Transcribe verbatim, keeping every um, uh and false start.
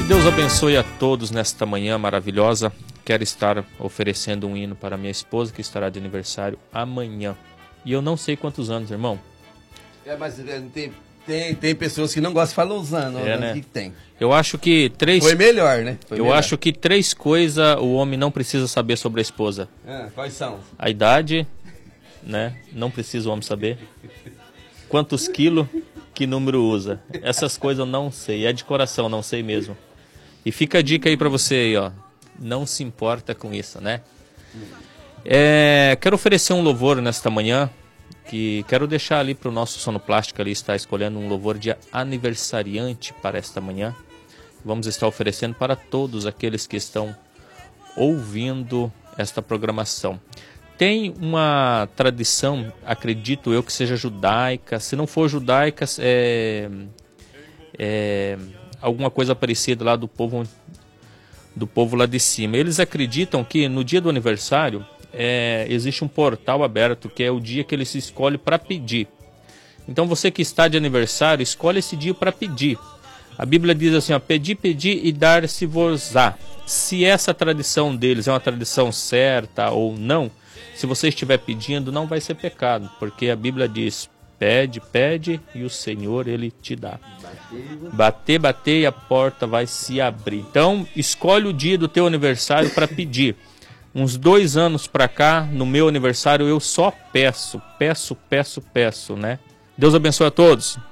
Deus abençoe a todos nesta manhã maravilhosa. Quero estar oferecendo um hino para minha esposa, que estará de aniversário amanhã. E eu não sei quantos anos, irmão. É, mas tem, tem, tem pessoas que não gostam de falar os anos. É, né? O que tem? Eu acho que três... Foi melhor, né? Foi eu melhor. acho que três coisas o homem não precisa saber sobre a esposa. Ah, quais são? A idade, né? Não precisa o homem saber. Quantos quilos, que número usa. Essas coisas eu não sei. É de coração, não sei mesmo. E fica a dica aí pra você aí, ó. Não se importa com isso, né? É, quero oferecer um louvor nesta manhã, que quero deixar ali pro nosso sonoplástico ali, estar escolhendo um louvor de aniversariante para esta manhã. Vamos estar oferecendo para todos aqueles que estão ouvindo esta programação. Tem uma tradição, acredito eu, que seja judaica. Se não for judaica, é... é alguma coisa parecida lá do povo do povo lá de cima. Eles acreditam que no dia do aniversário é, existe um portal aberto, que é o dia que eles escolhem para pedir. Então você que está de aniversário, escolhe esse dia para pedir. A Bíblia diz assim, ó, pedi, pedi e dar-se-vos-á. Se essa tradição deles é uma tradição certa ou não, se você estiver pedindo, não vai ser pecado, porque a Bíblia diz, pede, pede e o Senhor, Ele te dá. Bater, bater e a porta vai se abrir. Então, escolhe o dia do teu aniversário para pedir. Uns dois anos para cá, no meu aniversário, eu só peço, peço, peço, peço, né? Deus abençoe a todos.